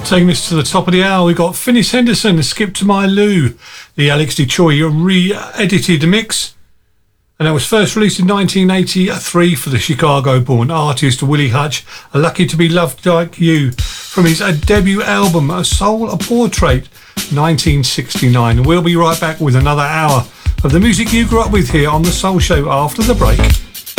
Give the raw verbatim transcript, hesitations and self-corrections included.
Taking us to the top of the hour, we got Finis Henderson, Skip to My Lou, the Alex DeChoy re-edited mix. And that was first released in nineteen eighty-three for the Chicago-born artist Willie Hutch, Lucky to Be Loved Like You, from his debut album, A Soul, A Portrait, nineteen sixty-nine. We'll be right back with another hour of the music you grew up with here on The Soul Show after the break.